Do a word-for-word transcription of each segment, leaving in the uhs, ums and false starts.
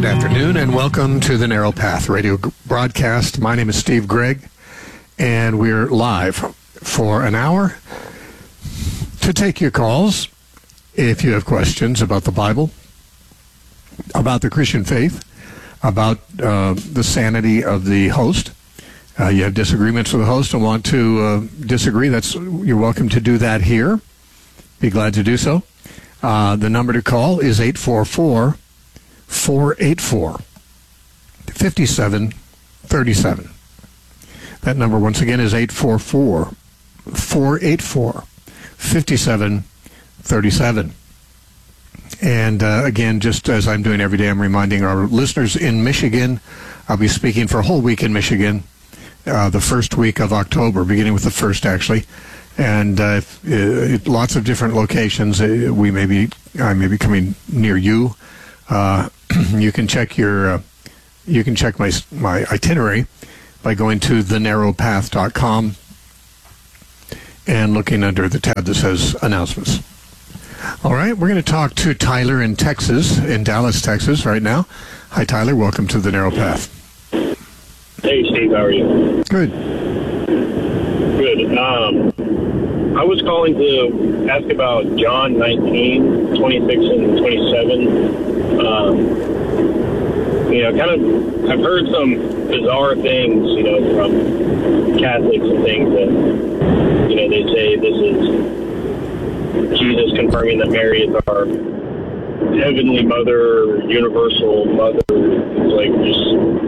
Good afternoon and welcome to the Narrow Path radio broadcast. My name is Steve Gregg and we're live for an hour to take your calls if you have questions about the Bible, about the Christian faith, about uh, the sanity of the host. Uh, you have disagreements with the host and want to uh, disagree, that's you're welcome to do that here. Be glad to do so. Uh, the number to call is eight four four, four eight four, five seven three seven. That number once again is eight four four, four eight four, five seven three seven. And uh, again, just as I'm doing every day, I'm reminding our listeners in Michigan, I'll be speaking for a whole week in Michigan, uh, the first week of October, beginning with the first actually. And uh, if, uh, lots of different locations. Uh, we may be, I may be coming near you. Uh, you can check your, uh, you can check my my itinerary by going to the narrow path dot com and looking under the tab that says announcements. All right, we're going to talk to Tyler in Texas, in Dallas, Texas, right now. Hi, Tyler. Welcome to the Narrow Path. Hey, Steve. How are you? Good. Good. Um, I was calling to ask about John nineteen, twenty-six and twenty-seven. Um, you know, kind of, I've heard some bizarre things, you know, from Catholics and things that, you know, they say this is Jesus confirming that Mary is our heavenly mother, universal mother. It's like just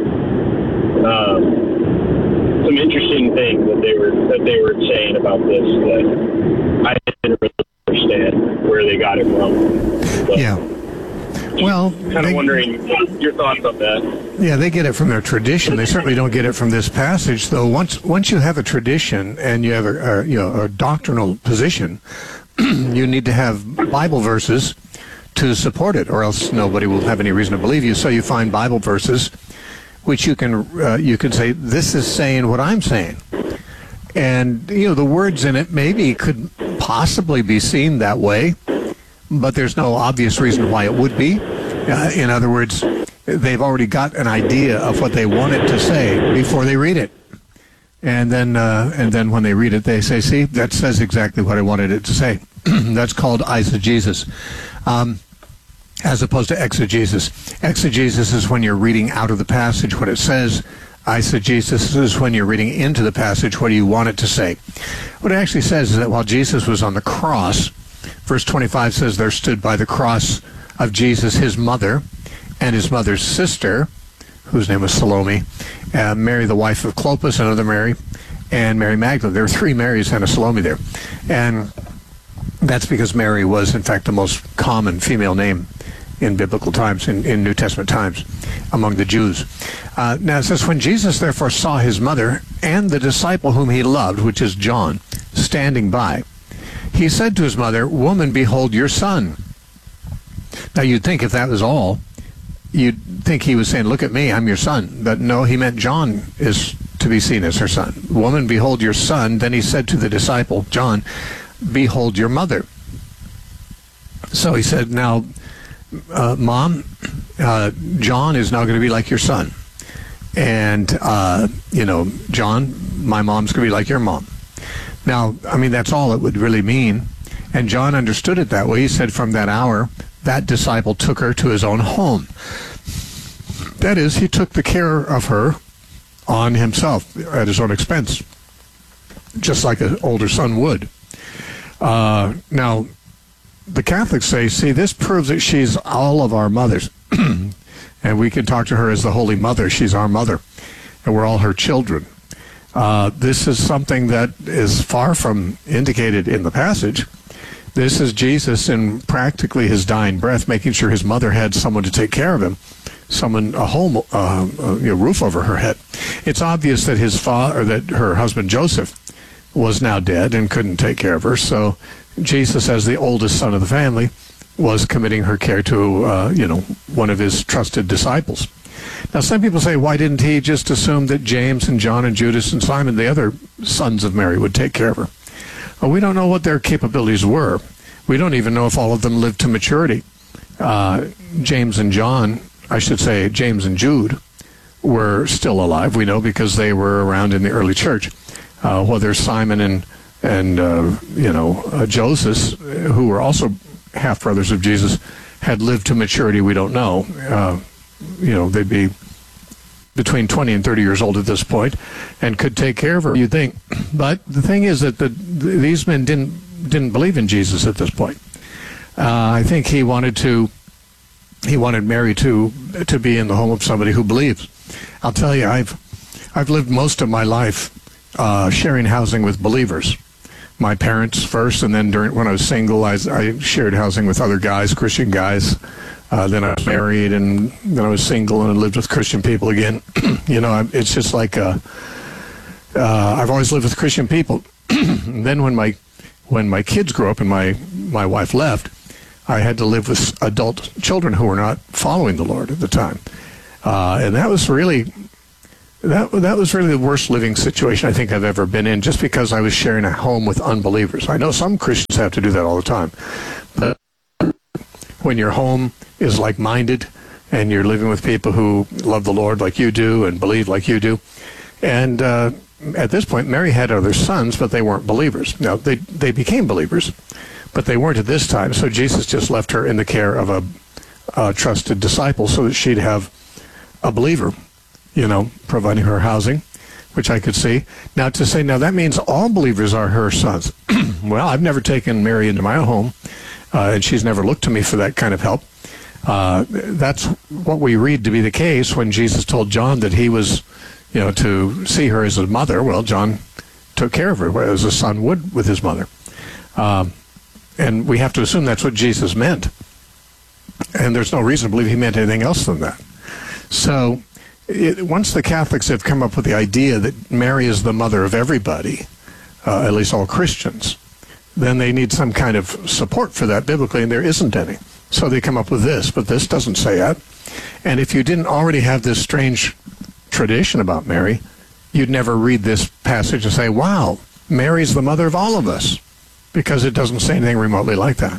um, some interesting things that they were that they were saying about this that I didn't really understand where they got it from. But Yeah. Well, kind of they, wondering your thoughts on that. Yeah, they get it from their tradition. They certainly don't get it from this passage, though. Once once you have a tradition and you have a, a you know a doctrinal position, you need to have Bible verses to support it, or else nobody will have any reason to believe you. So you find Bible verses which you can uh, you can say, this is saying what I'm saying. And, you know, the words in it maybe could possibly be seen that way, but there's no obvious reason why it would be. Uh, in other words, they've already got an idea of what they want it to say before they read it. And then uh, and then when they read it, they say, see, that says exactly what I wanted it to say. That's called eisegesis. Um, as opposed to exegesis. Exegesis is when you're reading out of the passage what it says. Eisegesis is when you're reading into the passage what do you want it to say. What it actually says is that while Jesus was on the cross, verse twenty-five says there stood by the cross of Jesus his mother and his mother's sister, whose name was Salome, uh, Mary the wife of Clopas, another Mary, and Mary Magdalene. There were three Marys and a Salome there. And that's because Mary was, in fact, the most common female name in biblical times, in, in New Testament times, among the Jews. Uh, now it says, when Jesus therefore saw his mother and the disciple whom he loved, which is John, standing by, he said to his mother, woman, behold your son. Now you'd think if that was all, you'd think he was saying, look at me, I'm your son. But no, he meant John is to be seen as her son. Woman, behold your son. Then he said to the disciple, John, behold your mother. So he said, now, uh, Mom, uh, John is now going to be like your son. And, uh, you know, John, my mom's going to be like your mom. Now, I mean, that's all it would really mean. And John understood it that way. He said from that hour, that disciple took her to his own home. That is, he took the care of her on himself at his own expense, just like an older son would. Uh, now, the Catholics say, see, this proves that she's all of our mothers. And we can talk to her as the Holy Mother. She's our mother. And we're all her children. Uh, this is something that is far from indicated in the passage. This is Jesus in practically his dying breath, making sure his mother had someone to take care of him, someone, a home, uh, a you know, roof over her head. It's obvious that his father, or that her husband Joseph, was now dead and couldn't take care of her. So Jesus, as the oldest son of the family, was committing her care to, uh, you know, one of his trusted disciples. Now, some people say, why didn't he just assume that James and John and Judas and Simon, the other sons of Mary, would take care of her? Well, we don't know what their capabilities were. We don't even know if all of them lived to maturity. Uh, James and John I should say James and Jude, were still alive. We know because they were around in the early church. Uh, whether Simon and and uh, you know uh, Joseph, who were also half brothers of Jesus, had lived to maturity, we don't know. Uh, you know, they'd be between twenty and thirty years old at this point, and could take care of her, you'd think. But the thing is that the, the, these men didn't didn't believe in Jesus at this point. Uh, I think he wanted to he wanted Mary to to be in the home of somebody who believes. I'll tell you, I've I've lived most of my life uh, sharing housing with believers. My parents first, and then during when I was single, I, I shared housing with other guys, Christian guys. Uh, then I was married, and then I was single, and I lived with Christian people again. You know, I- it's just like uh, uh, I've always lived with Christian people. And then when my when my kids grew up and my my wife left, I had to live with adult children who were not following the Lord at the time, uh, and that was really that that was really the worst living situation I think I've ever been in. Just because I was sharing a home with unbelievers. I know some Christians have to do that all the time, but when your home is like-minded and you're living with people who love the Lord like you do and believe like you do, and uh, at this point, Mary had other sons, but they weren't believers. Now they they became believers, but they weren't at this time. So Jesus just left her in the care of a, a trusted disciple so that she'd have a believer, you know, providing her housing, which I could see. Now to say, now that means all believers are her sons. Well, I've never taken Mary into my home, uh, and she's never looked to me for that kind of help. Uh, that's what we read to be the case when Jesus told John that he was, you know, to see her as a mother. Well, John took care of her as a son would with his mother. Um, and we have to assume that's what Jesus meant. And there's no reason to believe he meant anything else than that. So it, once the Catholics have come up with the idea that Mary is the mother of everybody, uh, at least all Christians, then they need some kind of support for that biblically, and there isn't any. So they come up with this, but this doesn't say that. And if you didn't already have this strange tradition about Mary, you'd never read this passage and say, wow, Mary's the mother of all of us, because it doesn't say anything remotely like that.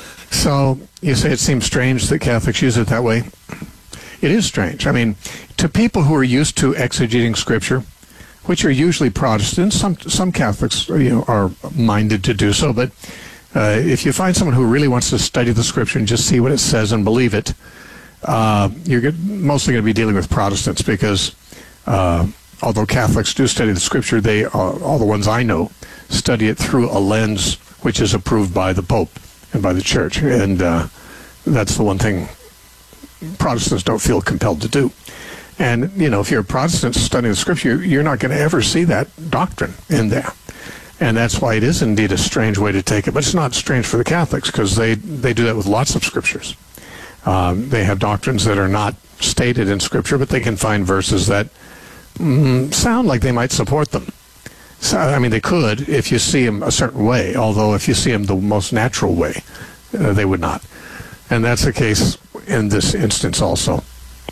So you say it seems strange that Catholics use it that way. It is strange. I mean, to people who are used to exegeting Scripture, which are usually Protestants, some some Catholics, you know, are minded to do so, but uh, if you find someone who really wants to study the Scripture and just see what it says and believe it, uh, you're good, mostly going to be dealing with Protestants, because uh, although Catholics do study the Scripture, they uh, all the ones I know study it through a lens which is approved by the Pope and by the Church, and uh, that's the one thing Protestants don't feel compelled to do. And, you know, if you're a Protestant studying the Scripture, you're not going to ever see that doctrine in there. And that's why it is indeed a strange way to take it. But it's not strange for the Catholics, because they, they do that with lots of Scriptures. Um, they have doctrines that are not stated in Scripture, but they can find verses that mm, sound like they might support them. So, I mean, they could if you see them a certain way, although if you see them the most natural way, uh, they would not. And that's the case in this instance also.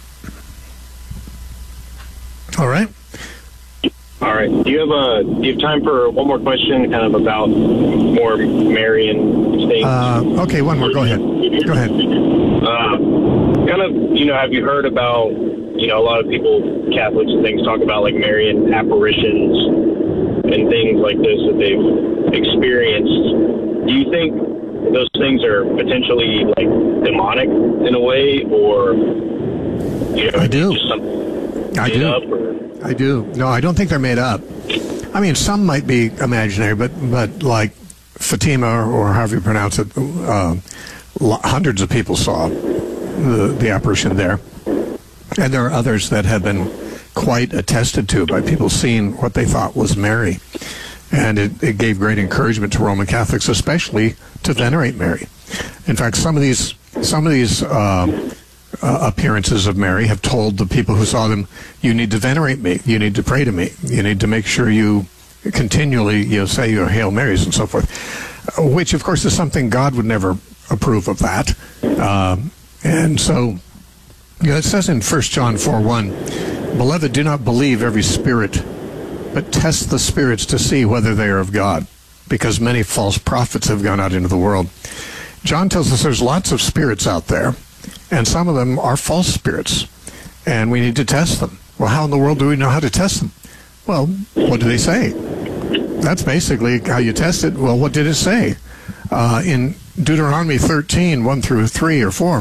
All right. All right. Do you have a do you have time for one more question, kind of about more Marian things? Uh, okay, one more. Go ahead. Go ahead. Uh, kind of, you know, have you heard about, you know, a lot of people, Catholics and things, talk about like Marian apparitions and things like this that they've experienced. Do you think those things are potentially like demonic in a way, or, you know, I do. just something I made do. up, or? I do. No, I don't think they're made up. I mean, some might be imaginary, but but like Fatima, or however you pronounce it, uh, hundreds of people saw the, the apparition there. And there are others that have been quite attested to by people seeing what they thought was Mary. And it, it gave great encouragement to Roman Catholics, especially to venerate Mary. In fact, some of these some of these uh, uh, appearances of Mary have told the people who saw them, you need to venerate me, you need to pray to me, you need to make sure you continually, you know, say your Hail Marys and so forth, which of course is something God would never approve of that. Um, and so, you know, it says in First John four one, Beloved, do not believe every spirit, but test the spirits to see whether they are of God, because many false prophets have gone out into the world. John tells us there's lots of spirits out there, and some of them are false spirits, and we need to test them. Well, how in the world do we know how to test them? Well, what do they say? That's basically how you test it. Well, what did it say? Uh, in Deuteronomy thirteen, one through three or four,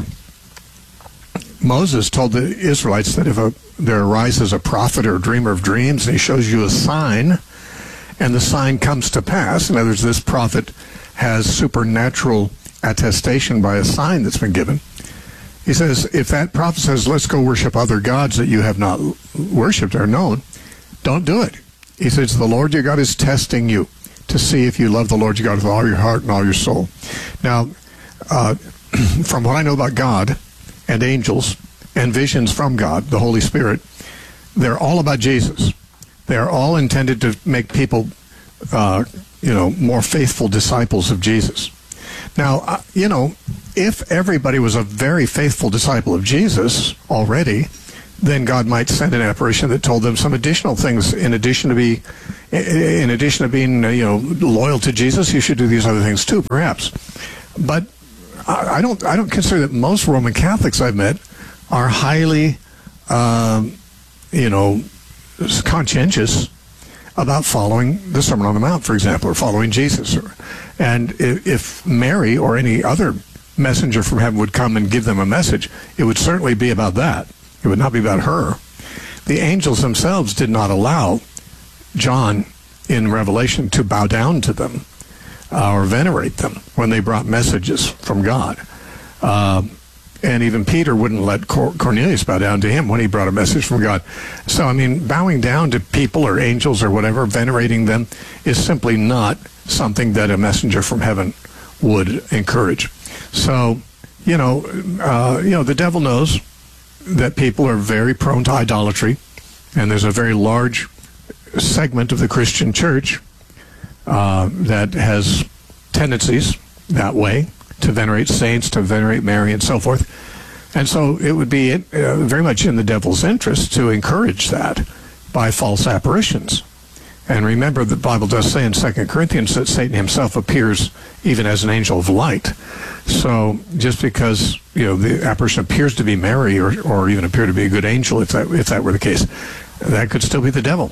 Moses told the Israelites that if a, there arises a prophet or a dreamer of dreams, and he shows you a sign, and the sign comes to pass, in other words, this prophet has supernatural attestation by a sign that's been given. He says, if that prophet says, let's go worship other gods that you have not worshipped or known, don't do it. He says, the Lord your God is testing you to see if you love the Lord your God with all your heart and all your soul. Now, uh, from what I know about God and angels and visions from God, the Holy Spirit, they're all about Jesus. They're all intended to make people, uh, you know, more faithful disciples of Jesus. Now, uh, you know, if everybody was a very faithful disciple of Jesus already, then God might send an apparition that told them some additional things. In addition to be, in addition to being, you know, loyal to Jesus, you should do these other things too, perhaps. But I don't, I don't consider that most Roman Catholics I've met are highly, um, you know, conscientious about following the Sermon on the Mount, for example, or following Jesus. And if Mary or any other messenger from heaven would come and give them a message, it would certainly be about that. It would not be about her. The angels themselves did not allow John in Revelation to bow down to them uh, or venerate them when they brought messages from God. Uh, and even Peter wouldn't let Cor- Cornelius bow down to him when he brought a message from God. So, I mean, bowing down to people or angels or whatever, venerating them, is simply not something that a messenger from heaven would encourage. So, you know, uh, you know, the devil knows that people are very prone to idolatry, and there's a very large segment of the Christian church uh, that has tendencies that way, to venerate saints, to venerate Mary, and so forth. And so it would be uh, very much in the devil's interest to encourage that by false apparitions. And remember, the Bible does say in Second Corinthians that Satan himself appears even as an angel of light. So just because, you know, the apparition appears to be Mary or, or even appear to be a good angel, if that, if that were the case, that could still be the devil.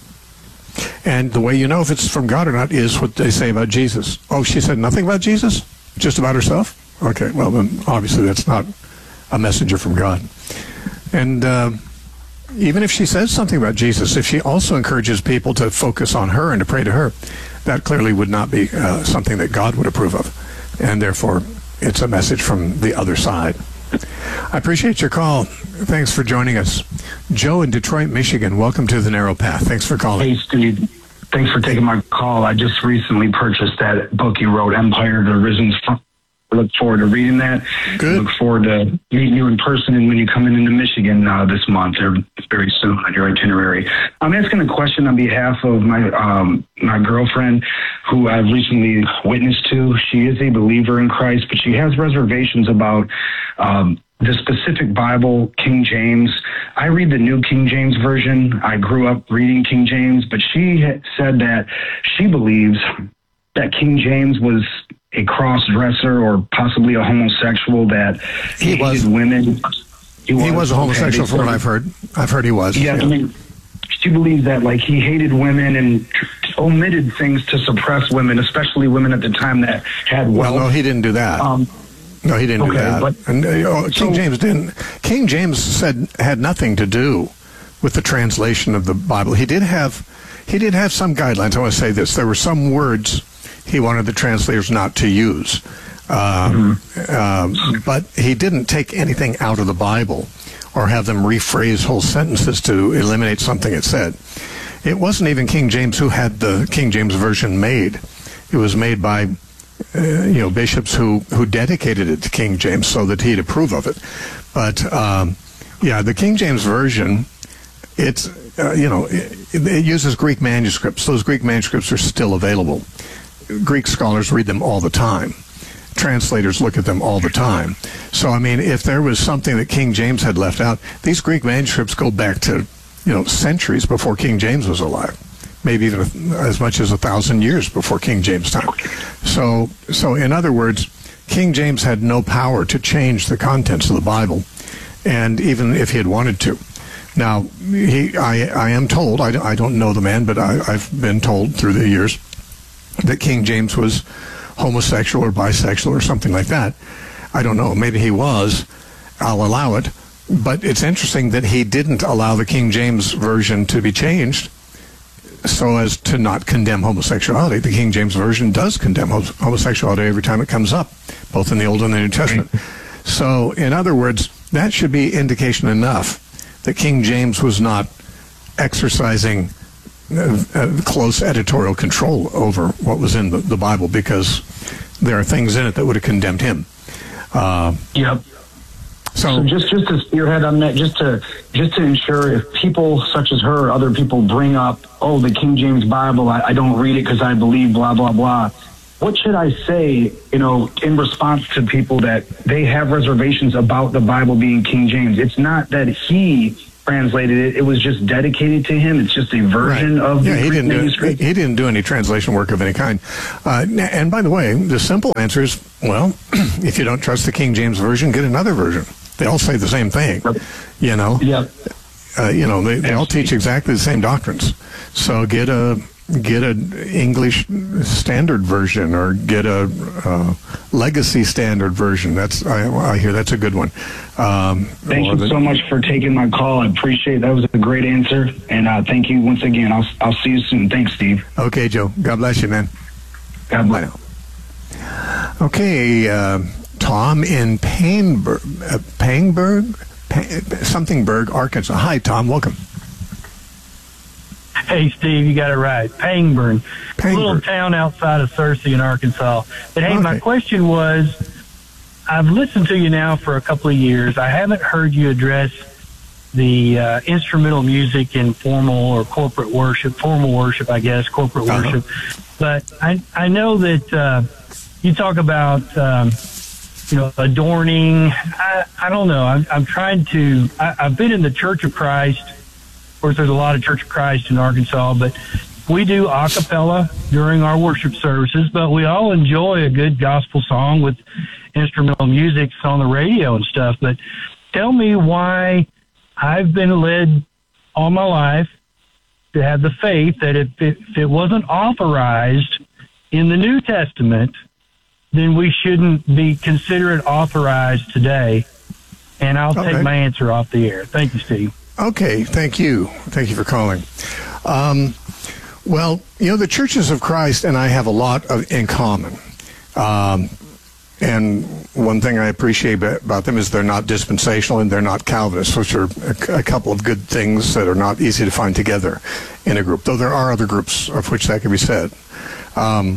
And the way you know if it's from God or not is what they say about Jesus. Oh, she said nothing about Jesus? Just about herself? Okay, well, then obviously that's not a messenger from God. And uh, even if she says something about Jesus, if she also encourages people to focus on her and to pray to her, that clearly would not be uh, something that God would approve of. And therefore, it's a message from the other side. I appreciate your call. Thanks for joining us. Joe in Detroit, Michigan, welcome to The Narrow Path. Thanks for calling. Hey, Steve. Thanks for taking my call. I just recently purchased that book you wrote, Empire, The Risen Son. I look forward to reading that. Good. I look forward to meeting you in person and when you come in into Michigan uh, this month or very soon on your itinerary. I'm asking a question on behalf of my um, my girlfriend who I've recently witnessed to. She is a believer in Christ, but she has reservations about um, the specific Bible, King James. I read the New King James Version. I grew up reading King James, but she had said that she believes that King James was a cross-dresser or possibly a homosexual, that he was women. He was, he was a homosexual, okay, from what I've heard. I've heard he was. Yeah, yeah. I mean, she believes that, like, he hated women and omitted things to suppress women, especially women at the time that had wealth. Well, no, he didn't do that. Um, no, he didn't okay, do that. But, and, uh, King so, James didn't. King James said had nothing to do with the translation of the Bible. He did have, he did have some guidelines. I want to say this: there were some words he wanted the translators not to use. Um, mm-hmm. um, but he didn't take anything out of the Bible or have them rephrase whole sentences to eliminate something it said. It wasn't even King James who had the King James Version made. It was made by uh, you know, bishops who, who dedicated it to King James so that he'd approve of it. But um, yeah, the King James Version, it's, uh, you know, it, it uses Greek manuscripts. Those Greek manuscripts are still available. Greek scholars read them all the time. Translators look at them all the time. So, I mean, if there was something that King James had left out, these Greek manuscripts go back to, you know, centuries before King James was alive. Maybe even as much as a thousand years before King James' time. So, so in other words, King James had no power to change the contents of the Bible, and even if he had wanted to. Now, he, I, I am told, I, I don't know the man, but I, I've been told through the years that King James was homosexual or bisexual or something like that. I don't know. Maybe he was. I'll allow it. But it's interesting that he didn't allow the King James Version to be changed so as to not condemn homosexuality. The King James Version does condemn homosexuality every time it comes up, both in the Old and the New Testament. So, in other words, that should be indication enough that King James was not exercising uh, uh, close editorial control over what was in the, the Bible, because there are things in it that would have condemned him. Uh, yep. So, so just just to spearhead on that, just to just to ensure if people such as her or other people bring up, oh, the King James Bible, I, I don't read it because I believe blah blah blah. What should I say, you know, in response to people that they have reservations about the Bible being King James? It's not that he translated it; it was just dedicated to him. It's just a version right. of yeah, the he Greek didn't manuscript. Do, he didn't do any translation work of any kind. Uh, and by the way, the simple answer is, well, if you don't trust the King James Version, get another version. They all say the same thing, you know. Yep. Uh, you know, they, they all teach exactly the same doctrines. So get a get an English Standard Version, or get a uh, Legacy Standard Version. That's I, I hear that's a good one. Um, thank you the, so much for taking my call. I appreciate it. That was a great answer, and uh, thank you once again. I'll I'll see you soon. Thanks, Steve. Okay, Joe. God bless you, man. God bless. Bye now. Okay, uh, Tom in Painberg, uh, Painberg, pa- somethingburg, Arkansas. Hi, Tom. Welcome. Hey, Steve, you got it right. Pangburn. Pangburn. A little town outside of Searcy in Arkansas. But, hey, Okay. my question was, I've listened to you now for a couple of years. I haven't heard you address the uh, instrumental music in formal or corporate worship, formal worship, I guess, corporate Uh-huh. worship. But I, I know that uh, you talk about, um, you know, adorning. I, I don't know. I'm, I'm trying to, I, I've been in the Church of Christ. Of course, there's a lot of Church of Christ in Arkansas, but we do a cappella during our worship services, but we all enjoy a good gospel song with instrumental music on the radio and stuff. But tell me why I've been led all my life to have the faith that if it, if it wasn't authorized in the New Testament, then we shouldn't be consider it authorized today. And I'll Okay. take my answer off the air. Thank you, Steve. Okay, thank you. Thank you for calling. Um, well, you know, the Churches of Christ and I have a lot of in common. Um, and one thing I appreciate about them is they're not dispensational and they're not Calvinists, which are a, a couple of good things that are not easy to find together in a group, though there are other groups of which that can be said. Um,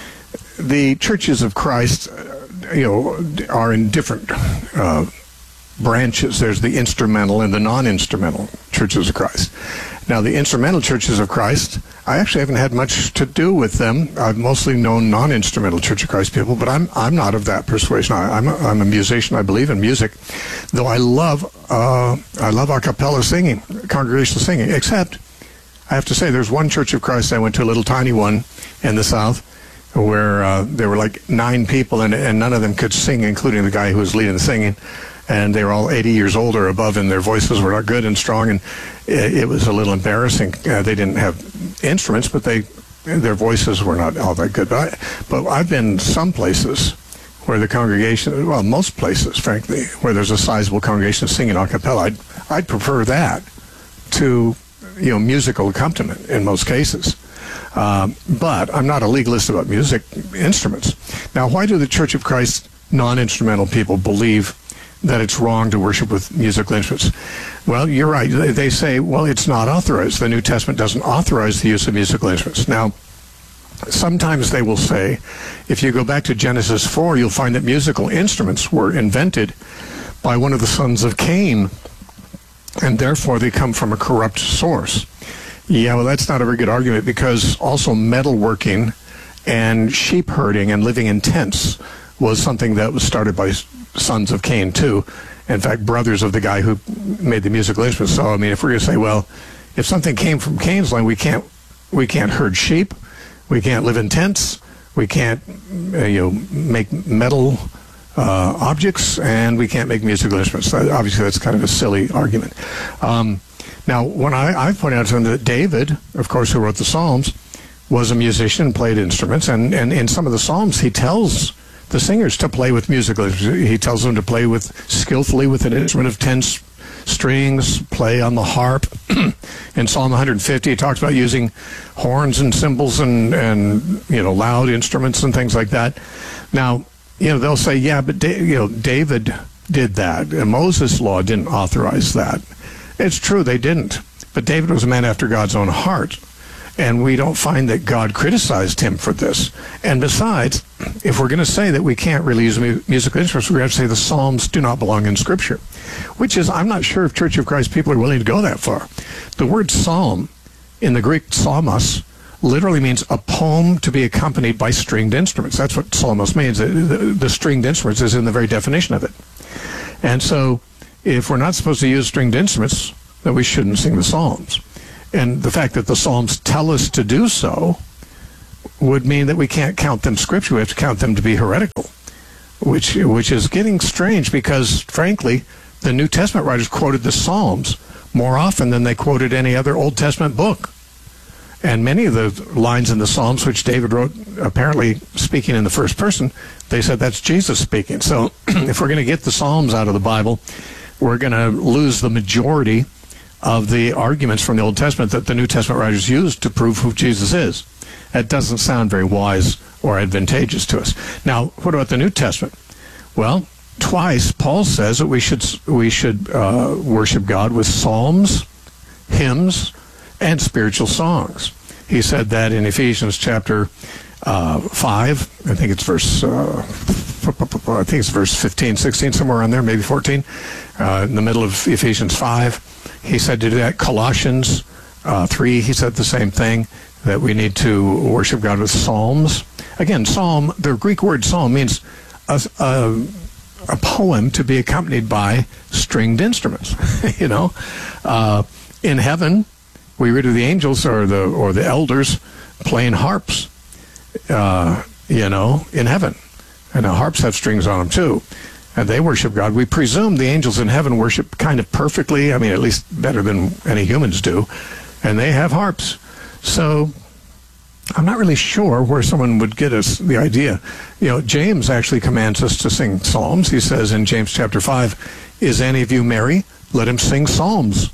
the Churches of Christ, uh, you know, are in different uh, branches. There's the instrumental and the non-instrumental Churches of Christ. Now, the instrumental Churches of Christ, I actually haven't had much to do with them. I've mostly known non-instrumental Church of Christ people, but I'm I'm not of that persuasion. I, I'm a, I'm a musician. I believe in music, though I love uh, I love a cappella singing, congregational singing. Except, I have to say, there's one Church of Christ I went to, a little tiny one in the South, where uh, there were like nine people, and and none of them could sing, including the guy who was leading the singing. And they were all eighty years old or above, and their voices were not good and strong, and it, it was a little embarrassing. Uh, they didn't have instruments, but they their voices were not all that good. But, I, but I've been some places where the congregation, well, most places, frankly, where there's a sizable congregation singing a cappella. I'd, I'd prefer that to, you know, musical accompaniment in most cases. Um, but I'm not a legalist about music instruments. Now, why do the Church of Christ non-instrumental people believe that it's wrong to worship with musical instruments? Well, you're right. They say, well, it's not authorized. The New Testament doesn't authorize the use of musical instruments. Now, sometimes they will say, if you go back to Genesis four, you'll find that musical instruments were invented by one of the sons of Cain, and therefore they come from a corrupt source. Yeah, well, that's not a very good argument, because also metalworking and sheep herding and living in tents was something that was started by sons of Cain too. In fact, brothers of the guy who made the musical instruments. So, I mean, if we're going to say, well, if something came from Cain's line, we can't we can't herd sheep, we can't live in tents, we can't uh, you know make metal uh, objects, and we can't make musical instruments. So obviously, that's kind of a silly argument. Um, now, when I, I point out to them that David, of course, who wrote the Psalms, was a musician and played instruments, and, and in some of the Psalms, he tells the singers to play with musical instruments. He tells them to play with skillfully with an instrument of ten s- strings, play on the harp. In Psalm one hundred fifty, he talks about using horns and cymbals and, and you know, loud instruments and things like that. Now, you know, they'll say, yeah, but da- you know, David did that. And Moses' law didn't authorize that. It's true, they didn't. But David was a man after God's own heart. And we don't find that God criticized him for this. And besides, if we're going to say that we can't really use mu- musical instruments, we're going to say the Psalms do not belong in Scripture, which is, I'm not sure if Church of Christ people are willing to go that far. The word psalm in the Greek psalmos literally means a poem to be accompanied by stringed instruments. That's what psalmos means. The, the, the stringed instruments is in the very definition of it. And so if we're not supposed to use stringed instruments, then we shouldn't sing the Psalms. And the fact that the Psalms tell us to do so would mean that we can't count them Scripture. We have to count them to be heretical, which which is getting strange because, frankly, the New Testament writers quoted the Psalms more often than they quoted any other Old Testament book. And many of the lines in the Psalms, which David wrote, apparently speaking in the first person, they said that's Jesus speaking. So if we're going to get the Psalms out of the Bible, we're going to lose the majority of the arguments from the Old Testament that the New Testament writers used to prove who Jesus is. That doesn't sound very wise or advantageous to us. Now, what about the New Testament? Well, twice Paul says that we should we should uh, worship God with psalms, hymns, and spiritual songs. He said that in Ephesians chapter uh, five. I think it's verse. Uh, I think it's verse fifteen, sixteen, somewhere around there, maybe fourteen. Uh, in the middle of Ephesians five. He said to do that. Colossians uh, three, he said the same thing, that we need to worship God with psalms. Again, psalm, the Greek word psalm means a, a, a poem to be accompanied by stringed instruments. you know, uh, in heaven, we read of the angels or the or the elders playing harps. Uh, you know, in heaven, and the harps have strings on them too. And they worship God. We presume the angels in heaven worship kind of perfectly. I mean, at least better than any humans do. And they have harps. So I'm not really sure where someone would get us the idea. You know, James actually commands us to sing psalms. He says in James chapter five, is any of you merry? Let him sing psalms.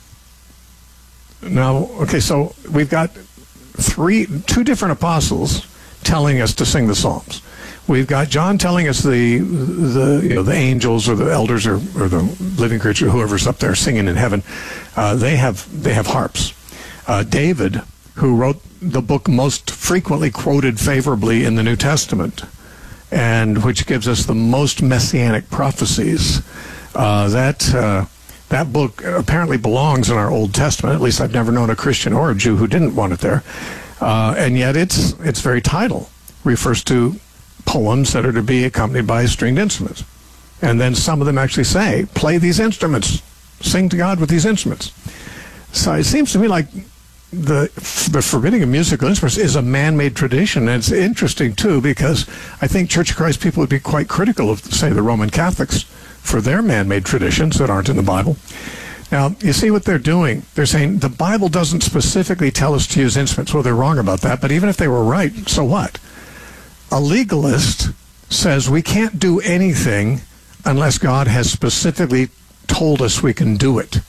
Now, okay, so we've got three, two different apostles telling us to sing the psalms. We've got John telling us the the you know the angels or the elders or, or the living creature, whoever's up there singing in heaven, uh, they have they have harps. Uh, David, who wrote the book most frequently quoted favorably in the New Testament, and which gives us the most messianic prophecies, uh, that uh, that book apparently belongs in our Old Testament. At least I've never known a Christian or a Jew who didn't want it there, uh, and yet its its very title refers to poems that are to be accompanied by stringed instruments. And then some of them actually say, play these instruments, sing to God with these instruments. So it seems to me like the the forbidding of musical instruments is a man-made tradition. And it's interesting, too, because I think Church of Christ people would be quite critical of, say, the Roman Catholics for their man-made traditions that aren't in the Bible. Now, you see what they're doing. They're saying the Bible doesn't specifically tell us to use instruments. Well, they're wrong about that, but even if they were right, so what? A legalist says we can't do anything unless God has specifically told us we can do it.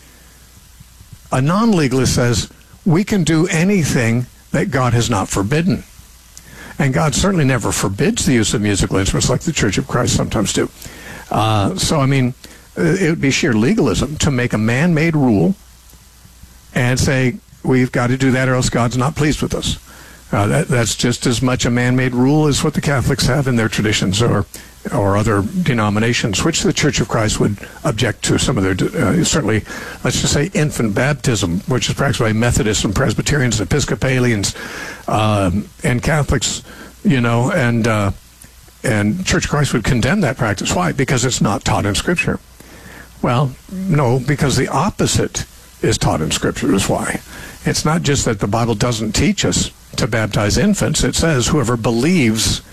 A non-legalist says we can do anything that God has not forbidden. And God certainly never forbids the use of musical instruments like the Church of Christ sometimes do. Uh, so, I mean, it would be sheer legalism to make a man-made rule and say we've got to do that or else God's not pleased with us. Uh, that, that's just as much a man-made rule as what the Catholics have in their traditions or or other denominations, which the Church of Christ would object to. Some of their, uh, certainly, let's just say infant baptism, which is practiced by Methodists and Presbyterians and Episcopalians um, and Catholics, you know, and, uh, and Church of Christ would condemn that practice. Why? Because it's not taught in Scripture. Well, no, because the opposite is taught in Scripture is why. It's not just that the Bible doesn't teach us to baptize infants. It says whoever believes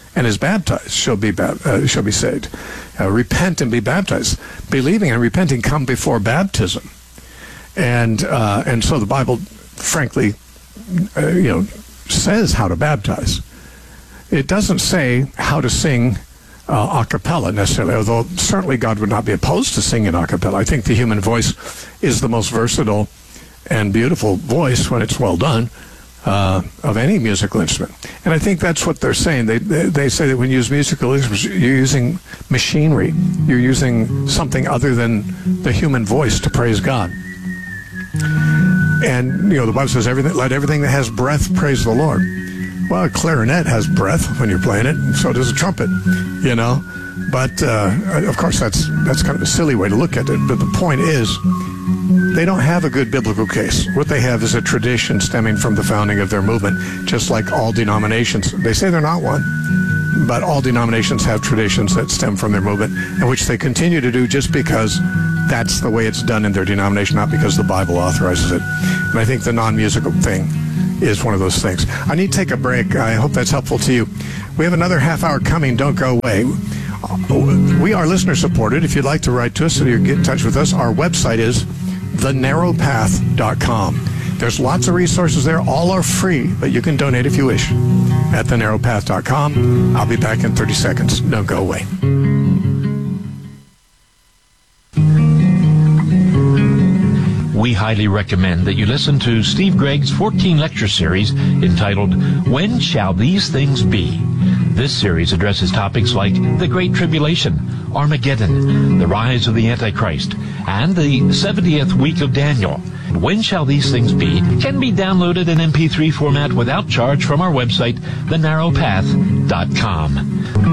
and is baptized shall be bap- uh, shall be saved. Uh, repent and be baptized. Believing and repenting come before baptism, and uh, and so the Bible, frankly, uh, you know, says how to baptize. It doesn't say how to sing uh, a cappella necessarily, although certainly God would not be opposed to singing a cappella. I think the human voice is the most versatile and beautiful voice when it's well done. Uh, of any musical instrument. And I think that's what they're saying. They, they they say that when you use musical instruments, you're using machinery. You're using something other than the human voice to praise God. And, you know, the Bible says, everything, let everything that has breath praise the Lord. Well, a clarinet has breath when you're playing it, and so does a trumpet, you know. But, uh, of course, that's that's kind of a silly way to look at it. But the point is, they don't have a good biblical case. What they have is a tradition stemming from the founding of their movement, just like all denominations. They say they're not one, but all denominations have traditions that stem from their movement, and which they continue to do just because that's the way it's done in their denomination, not because the Bible authorizes it. And I think the non-musical thing is one of those things. I need to take a break. I hope that's helpful to you. We have another half hour coming. Don't go away. We are listener supported. If you'd like to write to us or you get in touch with us, our website is the narrow path dot com. There's lots of resources there. All are free, but you can donate if you wish at the narrow path dot com. I'll be back in thirty seconds. Don't go away. We highly recommend that you listen to Steve Gregg's fourteen lecture series entitled, When Shall These Things Be? This series addresses topics like the Great Tribulation, Armageddon, the rise of the Antichrist, and the seventieth week of Daniel. When Shall These Things Be can be downloaded in M P three format without charge from our website, the narrow path dot com.